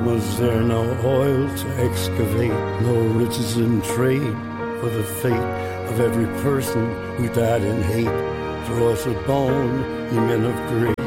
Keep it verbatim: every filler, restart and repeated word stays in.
Was there no oil to excavate, no riches in trade for the fate of every person who died in hate? Throw us a bone, ye men of great.